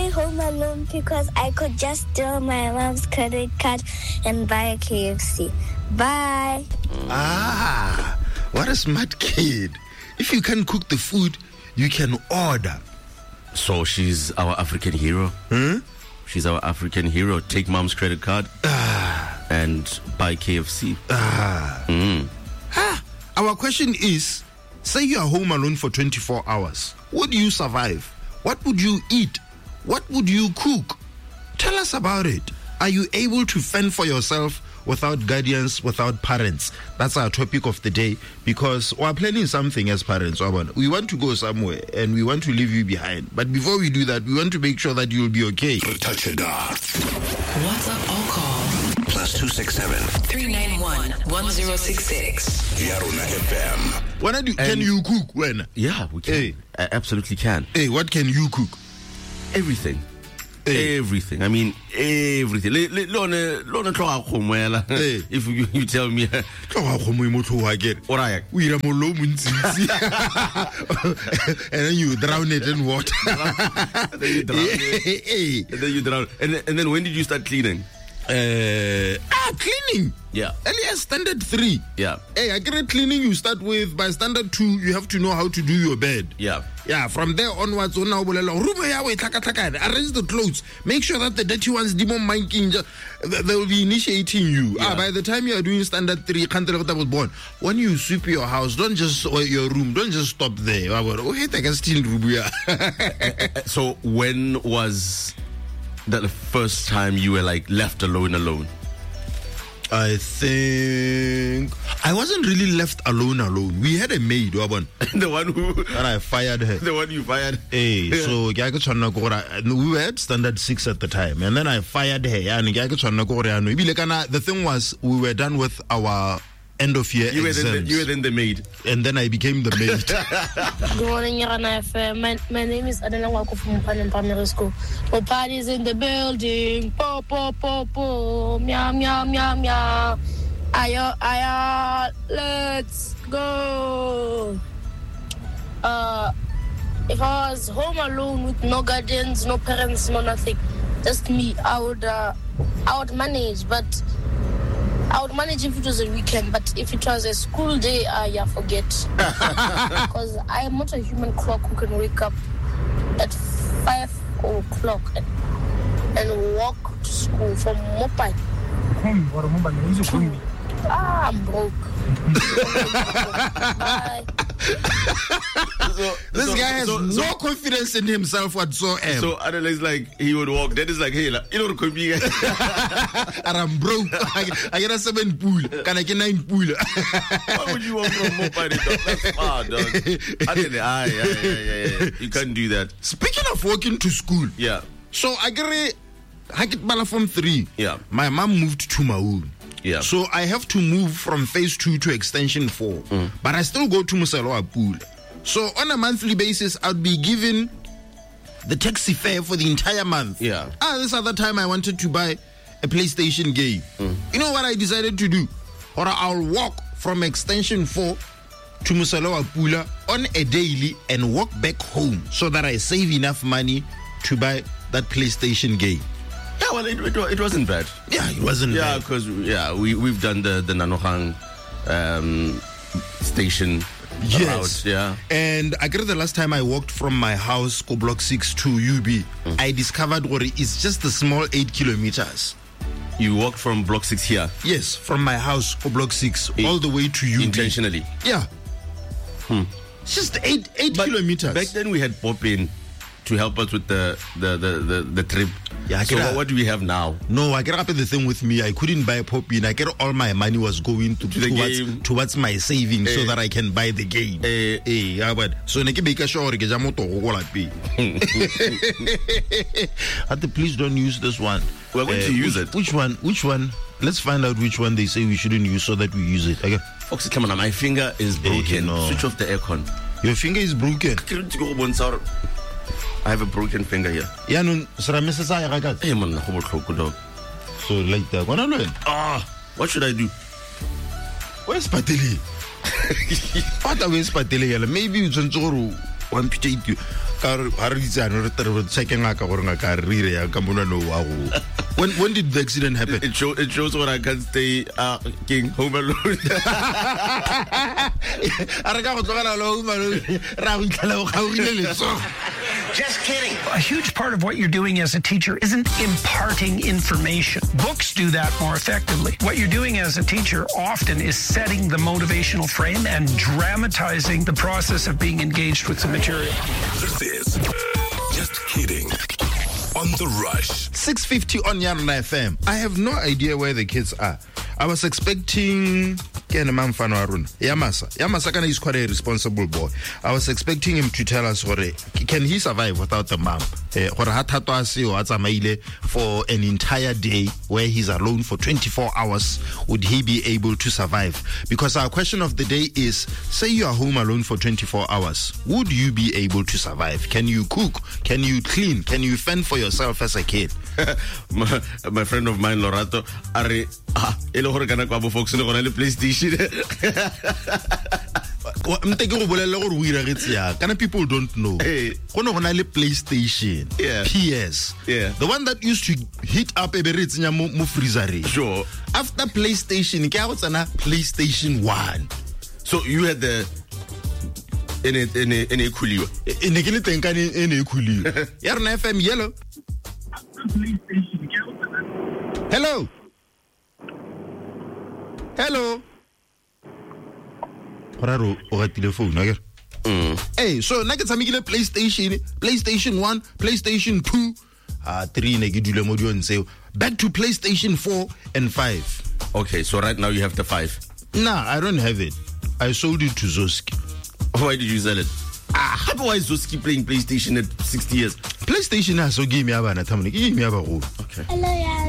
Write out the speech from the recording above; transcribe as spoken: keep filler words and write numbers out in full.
say Home Alone because I could just steal my mom's credit card and buy a K F C. Bye. Ah, what a smart kid. If you can't cook the food, you can order. So she's our African hero. Hmm? She's our African hero. Take mom's credit card Ah. and buy K F C. Ah. Mm. Ah. Our question is, say you are home alone for twenty-four hours. Would you survive? What would you eat? What would you cook? Tell us about it. Are you able to fend for yourself without guardians, without parents? That's our topic of the day, because we're planning something as parents. We want to go somewhere and we want to leave you behind. But before we do that, we want to make sure that you'll be okay. Touch it off. WhatsApp or call. Plus two six seven. three nine one, one zero six six. Yaruna F M. When I do, can And- you cook? When? Yeah, we can. Hey. A- absolutely can. Hey, what can you cook? Everything. Hey. Everything. I mean, everything. Le- le- lona- lona tloga kgomo yala. Hey. If you, you tell me, Oraya. We eat a molo muntsi. And then you drown it in water. then you drown it. Hey. And then you drown. And then, and then when did you start cleaning? Uh, ah, cleaning. Yeah. Earlier standard three. Yeah. Hey, I get cleaning. You start with by standard two. You have to know how to do your bed. Yeah. Yeah. From there onwards, on now arrange the clothes. Make sure that the dirty ones demon minking. They will be initiating you. Yeah. Ah, by the time you are doing standard three, can't was born. When you sweep your house, don't just or your room. Don't just stop there. Oh, hey, I can still room. So when was that the first time you were like left alone alone? I think I wasn't really left alone alone. We had a maid, Wabon, The one who and I fired her. the one you fired. Hey, so we were at standard six at the time, and then I fired her. And the thing was, we were done with our end of year You were exams, then the, you were then the maid. and then I became the maid. Good morning, Yarana F M. My, my name is Adela Wako from Panem Primary School. Oh, party's in the building. Po, po, po, po. Meow, meow, meow, meow. Ayo, ayo. Let's go. Uh, if I was home alone with no guardians, no parents, no nothing, just me, I would, uh, I would manage, but I would manage if it was a weekend, but if it was a school day, uh, yeah, forget. Because I am not a human clock who can wake up at five o'clock and, and walk to school from Mopai. Ah, I'm broke. Bye. So, This so- guy has so, no so, confidence in himself whatsoever. so Adela is like, he would walk. That is like, hey, like, you know, could be. And I'm broke. I, I get a seven pool. Can I get nine pool? Why would you walk from Mopane? Dog? That's far, dog. Adela, ah, yeah, yeah, yeah, yeah. You can't do that. Speaking of walking to school, Yeah. so I get a I get Bala from three. Yeah. My mom moved to Maul. Yeah. So I have to move from phase two to extension four. But I still go to Musaloa Pool. So on a monthly basis, I'd be given the taxi fare for the entire month. Yeah. Ah, this other time I wanted to buy a PlayStation game. You know what I decided to do? Or I'll walk from extension four to Musaloa Pula on a daily and walk back home so that I save enough money to buy that PlayStation game. Yeah, well, it, it, it wasn't bad. Yeah, it wasn't Yeah, bad. because yeah, we we've done the the Nanohang um, station. Yes. route, yeah. And I guess the last time I walked from my house to block six to U B, I discovered what it's just a small eight kilometers. You walked from block six here Yes, from my house to block six In- all the way to U B. intentionally. Yeah. It's just eight eight But kilometers. back then we had Pop in to help us with the the the, the, the trip. Yeah, I so get what, a- what do we have now? No, I get up at the thing with me. I couldn't buy pop in. I get all my money was going to, To the towards, game. towards my savings so Eh. that I can buy the game. Eh. Eh, yeah, but so ne ke make sure ke ja moto go go lapi. But please don't use this one. We're going Eh, to use which, it. Which one? Which one? Let's find out which one they say we shouldn't use so that we use it. Okay. Fox, come on, my finger is broken. no. Switch off the aircon. Your finger is broken. I have a broken finger here. Yeah, no, sera me se sa ya ga ka. Hey man, go botlhoko dog. So like that. Gona lo. Ah, what should I do? Where's Pateli? What are we Pateli? Maybe you tsentse gore one mpitse itu ka re ha re ditsana re tere check ngaka gore ngaka re re ya ka mona no wa go. When when did the accident happen? It shows it shows when I can stay uh king home alone. Ara ka go tlogela lo home alone ra go itlhala go gaogile letso. Just kidding. A huge part of what you're doing as a teacher isn't imparting information. Books do that more effectively. What you're doing as a teacher often is setting the motivational frame and dramatizing the process of being engaged with the material. This is Just Kidding on The Rush. six fifty on Yarna F M. I have no idea where the kids are. I was expecting Yamasa. Yamasa Kana is quite a responsible boy. I was expecting him to tell us, can he survive without the mom? For an entire day where he's alone for twenty-four hours, would he be able to survive? Because our question of the day is, say you are home alone for twenty-four hours, would you be able to survive? Can you cook? Can you clean? Can you fend for yourself as a kid? my, my friend of mine, Lorato, are ah, ele gore kana kwa bo folks le gona le PlayStation. People don't know. Hey. PlayStation, yeah. P S, yeah. The one that used to heat up a mo freezer. Sure. After PlayStation, PlayStation One. So you had the in it in it in a coolio. In a in a coolio. Yarna F M yellow. Hello. Hello. Raro o gatile phone aga. Hey, so na ke tsamikile PlayStation, PlayStation one, PlayStation two, ah three ne ke dule mo di ontseo. Back to PlayStation four and five. Okay, so right now you have the five. Nah, I don't have it. I sold it to Zoski. Why did you sell it? Ah, why is Zoski playing PlayStation at sixty years? PlayStation has so give me abana tamne. Give me aba go. Okay. Hello, yeah.